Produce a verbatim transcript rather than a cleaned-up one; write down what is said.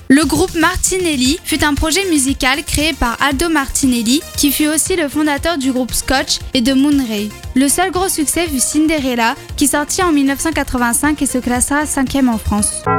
Le groupe Martinelli fut un projet musical créé par Aldo Martinelli, qui fut aussi le fondateur du groupe Scotch et de Moon Ray. Le seul gros succès fut Cinderella, qui sortit en mille neuf cent quatre-vingt-cinq et se classa cinquième en France.